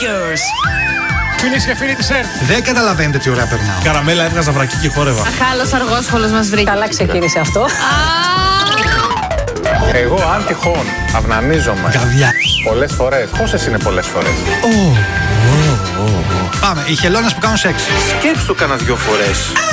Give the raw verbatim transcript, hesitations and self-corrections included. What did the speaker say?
Fingers. Φίλες και φίλοι της ΕΡΤ. Δεν καταλαβαίνετε τι ωραία περνάω. Καραμέλα έβγαζα βρακί και χόρευα. Αχάλος αργόσχολος μας βρήκε. Καλά ξεκίνησε αυτό. Εγώ αν τυχόν αυνανίζομαι Καβιά. πολλές φορές. Πόσες είναι πολλές φορές? Πάμε, οι χελώνες που κάνουν σεξ. Σκέψου το κάνα δυο φορές.